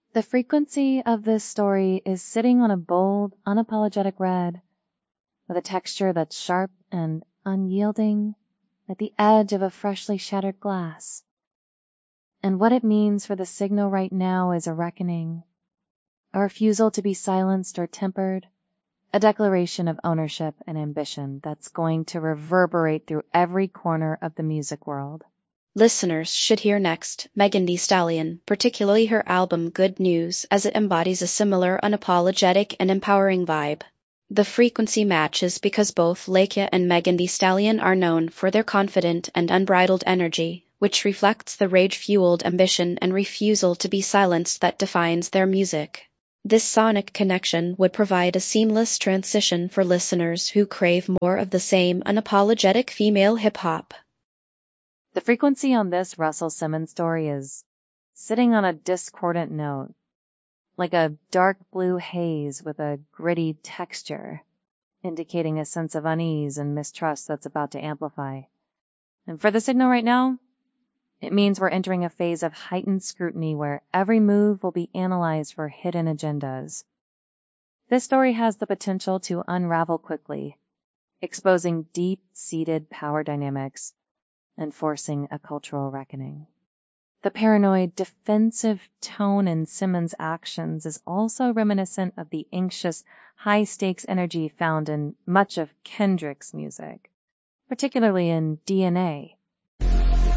The frequency of this story is sitting on a bold, unapologetic red, with a texture that's sharp and unyielding, like the edge of a freshly shattered glass. And what it means for the signal right now is a reckoning, a refusal to be silenced or tempered, a declaration of ownership and ambition that's going to reverberate through every corner of the music world. Listeners should hear next Megan Thee Stallion, particularly her album Good News, as it embodies a similar unapologetic and empowering vibe. The frequency matches because both Lakia and Megan Thee Stallion are known for their confident and unbridled energy, which reflects the rage-fueled ambition and refusal to be silenced that defines their music. This sonic connection would provide a seamless transition for listeners who crave more of the same unapologetic female hip-hop. The frequency on this Russell Simmons story is sitting on a discordant note, like a dark blue haze with a gritty texture, indicating a sense of unease and mistrust that's about to amplify. And for the signal right now, it means we're entering a phase of heightened scrutiny where every move will be analyzed for hidden agendas. This story has the potential to unravel quickly, exposing deep-seated power dynamics and forcing a cultural reckoning. The paranoid, defensive tone in Simmons' actions is also reminiscent of the anxious, high-stakes energy found in much of Kendrick's music, particularly in DNA.